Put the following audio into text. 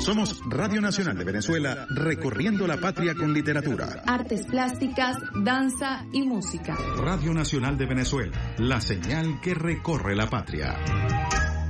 Somos Radio Nacional de Venezuela, recorriendo la patria con literatura, artes plásticas, danza y música. Radio Nacional de Venezuela, la señal que recorre la patria.